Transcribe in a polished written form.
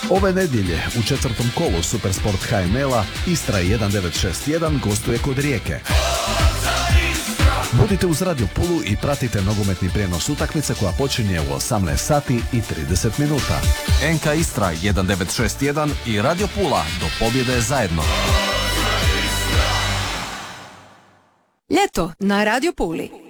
Ove nedjelje u četvrtom kolu Supersport HNL-a Istra 1961 gostuje kod Rijeke. Budite uz Radio Pulu i pratite nogometni prijenos utakmice koja počinje u 18 sati i 30 minuta. NK Istra 1961 i Radio Pula do pobjede zajedno. Ljeto na Radio Puli.